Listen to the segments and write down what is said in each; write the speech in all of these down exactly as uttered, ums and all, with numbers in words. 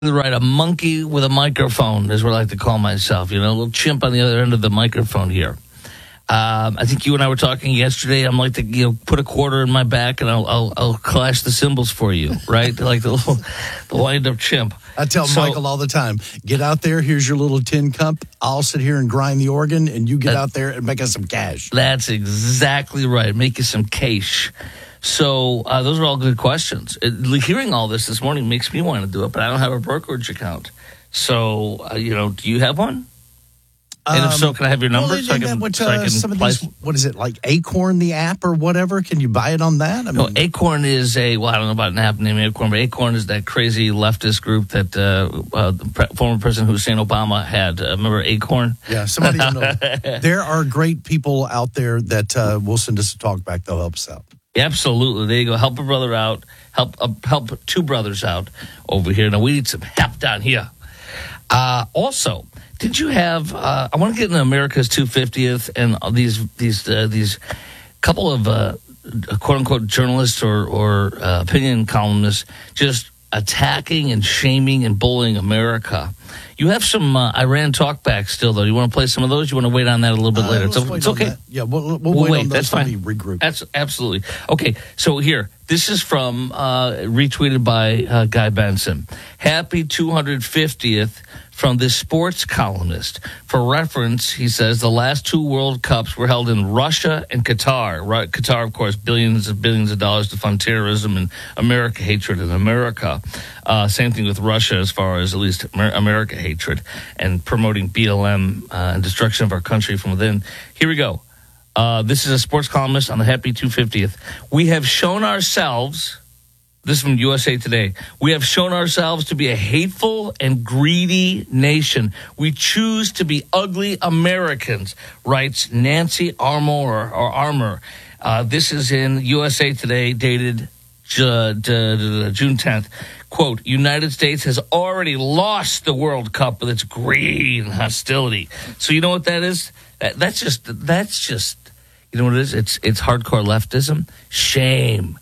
Right, a monkey with a microphone is what I like to call myself. You know, a little chimp on the other end of the microphone here. Um, I think you and I were talking yesterday. I'm like to you know put a quarter in my back and I'll I'll, I'll clash the cymbals for you, right? Like the little the wind up chimp. I tell So- Michael all the time, get out there. Here's your little tin cup. I'll sit here and grind the organ, and you get That- out there and make us some cash. That's exactly right. Make you some cash. So uh, those are all good questions. It, hearing all this this morning makes me want to do it, but I don't have a brokerage account. So uh, you know, do you have one? And if so, can I have your number Well, so I isn't can? that what, so I uh, can some of place- these, what is it, like Acorn, the app or whatever? Can you buy it on that? I No, mean, Acorn is a, well, I don't know about an app named Acorn, but Acorn is that crazy leftist group that uh, uh, the pre- former President Hussein Obama had. Uh, remember Acorn? yeah, somebody will know. There are great people out there that uh, will send us a talk back. They'll help us out. Absolutely. There you go. Help a brother out. Help uh, help two brothers out over here. Now, we need some help down here. Uh, also, did you have, uh, I want to get into America's two hundred fiftieth and these these uh, these couple of uh, quote-unquote journalists or, or uh, opinion columnists just attacking and shaming and bullying America. You have some uh, Iran talkback still, though. You want to play some of those? You want to wait on that a little bit Uh, later? let's It's, wait it's on okay. that. Yeah, we'll, we'll, We'll wait, wait. on those That's when fine. we regroup. That's absolutely okay. So here, this is from uh, retweeted by uh, Guy Benson. Happy two hundred fiftieth from this sports columnist. For reference, he says the last two World Cups were held in Russia and Qatar. Right, Qatar, of course, billions and billions of dollars to fund terrorism and America hatred in America. Uh, same thing with Russia, as far as at least Amer- America hatred and promoting B L M uh, and destruction of our country from within. Here we go. Uh, this is a sports columnist on the Happy two hundred fiftieth. We have shown ourselves, this is from U S A Today, we have shown ourselves to be a hateful and greedy nation. We choose to be ugly Americans, writes Nancy Armour or Armour. Uh, this is in U S A Today, dated Ju- d- d- June tenth. Quote, United States has already lost the World Cup with its greed and hostility. So you know what that is? That, that's just, that's just, you know what it is? It's, it's hardcore leftism. Shame,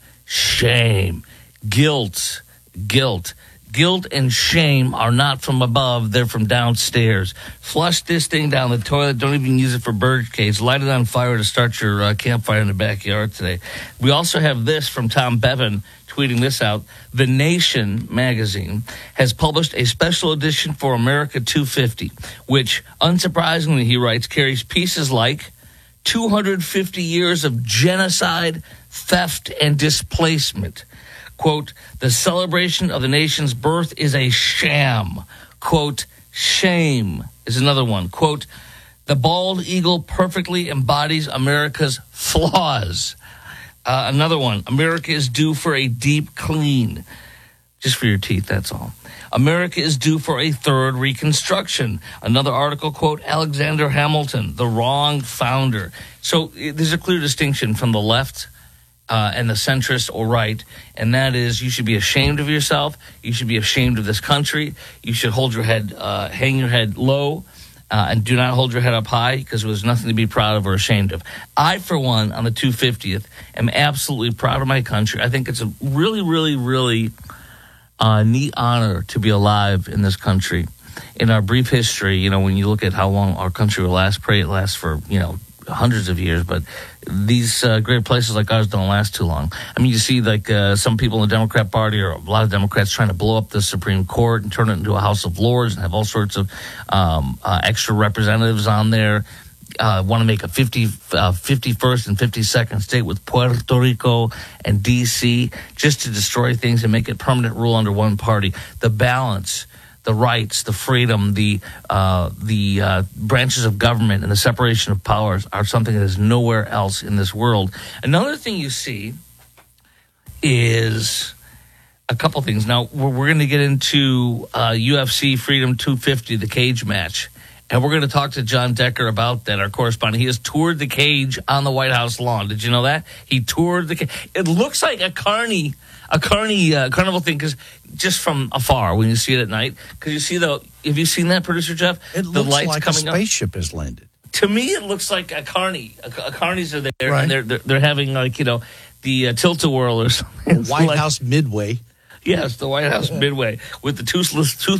shame, guilt, guilt. Guilt and shame are not from above. They're from downstairs. Flush this thing down the toilet. Don't even use it for bird cage. Light it on fire to start your uh, campfire in the backyard today. We also have this from Tom Bevan tweeting this out. The Nation magazine has published a special edition for America two fifty, which, unsurprisingly, he writes, carries pieces like two hundred fifty years of genocide, theft, and displacement. Quote, the celebration of the nation's birth is a sham. Quote, shame is another one. Quote, the bald eagle perfectly embodies America's flaws. Uh, another one, America is due for a deep clean. Just for your teeth, that's all. America is due for a third reconstruction. Another article, quote, Alexander Hamilton, the wrong founder. So eh, there's a clear distinction from the left Uh, and the centrist or right, and that is you should be ashamed of yourself. You should be ashamed of this country. You should hold your head, uh, hang your head low, uh, and do not hold your head up high because there's nothing to be proud of or ashamed of. I, for one, on the two hundred fiftieth, am absolutely proud of my country. I think it's a really, really, really uh, neat honor to be alive in this country. In our brief history, you know, when you look at how long our country will last, pray it lasts for, you know, hundreds of years, but these uh, great places like ours don't last too long. I mean, you see like uh, some people in the Democrat Party or a lot of Democrats trying to blow up the Supreme Court and turn it into a House of Lords and have all sorts of um, uh, extra representatives on there. Uh, want to make a fifty, uh, fifty-first and fifty-second state with Puerto Rico and D C just to destroy things and make it permanent rule under one party. The balance, the rights, the freedom, the uh, the uh, branches of government and the separation of powers are something that is nowhere else in this world. Another thing you see is a couple things. Now, we're, we're going to get into uh, U F C Freedom two fifty, the cage match. And we're going to talk to John Decker about that, our correspondent. He has toured the cage on the White House lawn. Did you know that? He toured the cage. It looks like a carny, a carny, uh, carnival thing, because just from afar when you see it at night. Because you see the, have you seen that, Producer Jeff? It the looks lights like a coming up. spaceship has landed. To me, it looks like a carny. A, a carnies are there, Right. and they're, they're they're having like you know the uh, tilt-a-whirl or something. It's White like- House Midway. Yes, the White House Midway with the toothless, toothless